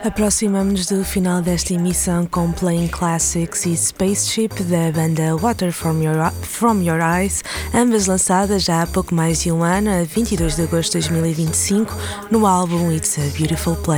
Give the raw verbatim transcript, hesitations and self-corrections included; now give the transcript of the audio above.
Aproximamos-nos do final desta emissão com Playing Classics e Spaceship da banda Water From Your, From Your Eyes, ambas lançadas já há pouco mais de um ano, a vinte e dois de agosto de dois mil e vinte e cinco, no álbum It's a Beautiful Place.